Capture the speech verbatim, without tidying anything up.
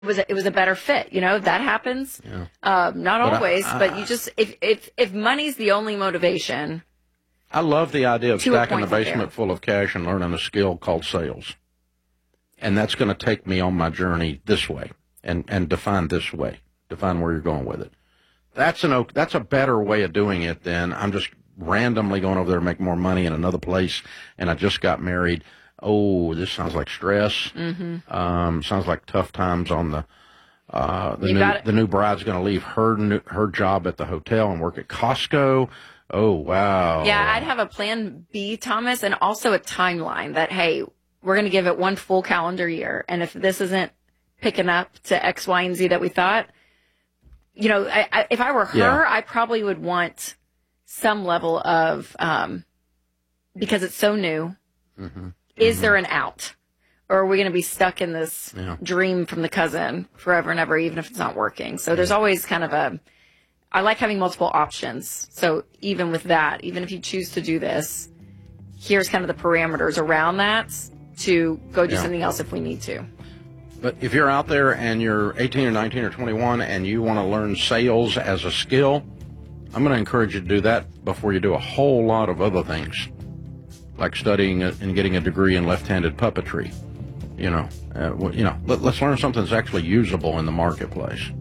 it was a, it was a better fit. You know, that happens. Yeah. Um, not But I- always, I- but you just if if if money's the only motivation. I love the idea of To a stacking the point there. basement full of cash and learning a skill called sales. And that's going to take me on my journey this way and, and define this way, define where you're going with it. That's an, o- that's a better way of doing it than I'm just randomly going over there to make more money in another place and I just got married. Oh, this sounds like stress. Mm-hmm. Um, sounds like tough times on the, uh, the You new, got the new bride's going to leave her, new, her job at the hotel and work at Costco. Oh, wow. Yeah, I'd have a plan B, Thomas, and also a timeline that, hey, we're going to give it one full calendar year. And if this isn't picking up to X, Y, and Z that we thought, you know, I, I, if I were her, Yeah. I probably would want some level of, um, because it's so new, Mm-hmm. is there an out? Or are we going to be stuck in this Yeah. dream from the cousin forever and ever, even if it's not working? So there's always kind of a, I like having multiple options. So even with that, even if you choose to do this, here's kind of the parameters around that to go do Yeah. something else if we need to. But if you're out there and you're eighteen or nineteen or twenty-one and you want to learn sales as a skill, I'm going to encourage you to do that before you do a whole lot of other things, like studying and getting a degree in left-handed puppetry. You know, uh, you know. Let, let's learn something that's actually usable in the marketplace.